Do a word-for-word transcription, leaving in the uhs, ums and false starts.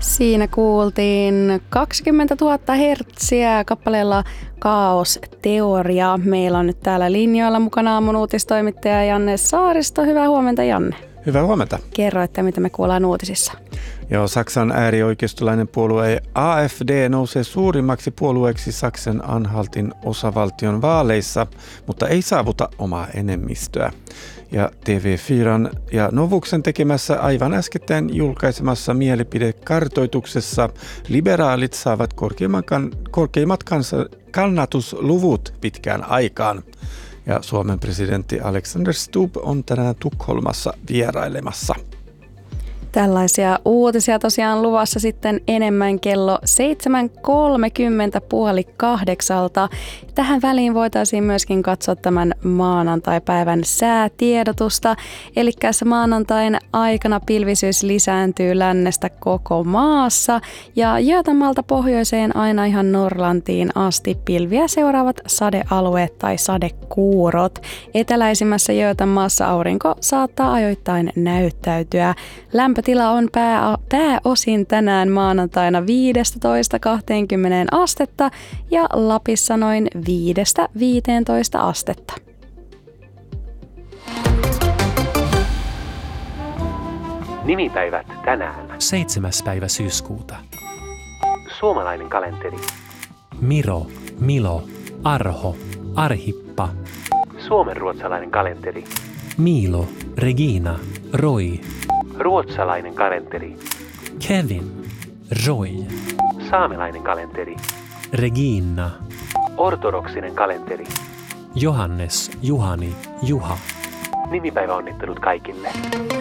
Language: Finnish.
Siinä kuultiin kaksikymmentätuhatta hertsiä kappaleella Kaos-teoria. Meillä on nyt täällä linjoilla mukana aamun uutistoimittaja Janne Saaristo. Hyvää huomenta, Janne. Hyvää huomenta. Kerro, että mitä me kuullaan uutisissa. Joo, Saksan äärioikeistolainen puolue A F D nousee suurimmaksi puolueeksi Saksan-Anhaltin osavaltion vaaleissa, mutta ei saavuta omaa enemmistöä. Ja T V neljä ja Novuksen tekemässä aivan äskettäin julkaisemassa mielipidekartoituksessa liberaalit saavat korkeimmat, korkeimmat kansa, kannatusluvut pitkään aikaan. Ja Suomen presidentti Alexander Stubb on tänään Tukholmassa vierailemassa. Tällaisia uutisia tosiaan luvassa sitten enemmän kello seitsemän kolmekymmentä puoli kahdeksalta. Tähän väliin voitaisiin myöskin katsoa tämän maanantai-päivän säätiedotusta. Eli maanantain aikana pilvisyys lisääntyy lännestä koko maassa ja Götamalta pohjoiseen aina ihan Norlantiin asti pilviä seuraavat sadealueet tai sadekuurot. Eteläisimmässä Götamaassa aurinko saattaa ajoittain näyttäytyä. Lämpötila on pää, pääosin tänään maanantaina viisitoista kaksikymmentä astetta ja Lapissa noin viidestä viiteentoista astetta. Nimipäivät tänään. Seitsemäs päivä syyskuuta. Suomalainen kalenteri. Miro, Milo, Arho, Arhippa. Suomenruotsalainen kalenteri. Miilo, Regina, Roy. Ruotsalainen kalenteri. Kevin, Roy. Saamelainen kalenteri. Regina. Ortodoksinen kalenteri. Johannes, Juhani, Juha. Nimipäivä onnittelut kaikille.